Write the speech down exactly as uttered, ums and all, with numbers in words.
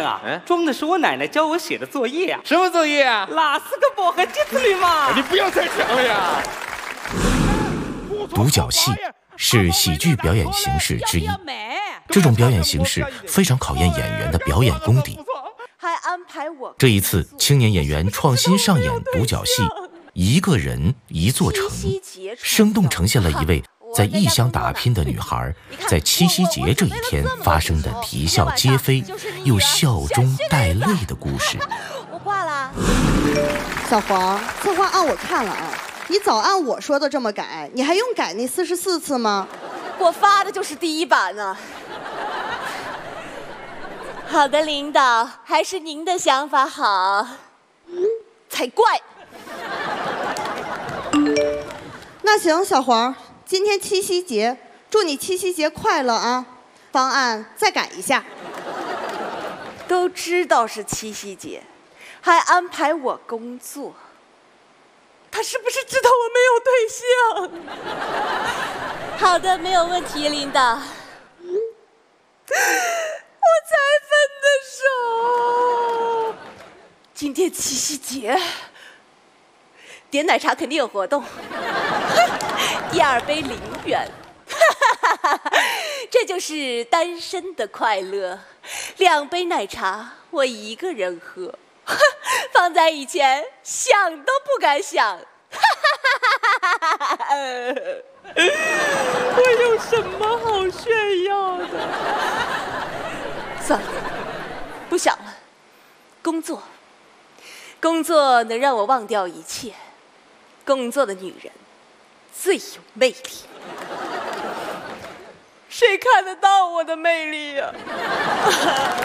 啊，嗯，装的是我奶奶教我写的作业啊。 什么作业啊？ 拉斯个薄荷鸡子里嘛。 你不要再讲了呀！ 独角戏是喜剧表演形式之一，这种表演形式非常考验演员的表演功底。 还安排我。 这一次，青年演员创新上演独角戏，一个人一座城，生动呈现了一位在异乡打拼的女孩在七夕节这一天发生的啼笑皆非又笑中带泪的故事。 我挂了。 小黄，策划案我看了啊，你早按我说的这么改，你还用改那四十四次吗？ 我发的就是第一版呢。好的，领导，还是您的想法好，才怪。 那行，小黄，今天七夕节，祝你七夕节快乐啊！方案再改一下。 都知道是七夕节，还安排我工作，他是不是知道我没有对象？好的，没有问题，领导。我才分的手。今天七夕节，点奶茶肯定有活动，第二杯零元，这就是单身的快乐。两杯奶茶我一个人喝，放在以前想都不敢想。我有什么好炫耀的？算了，不想了。工作，工作能让我忘掉一切。工作的女人最有魅力。谁看得到我的魅力呀？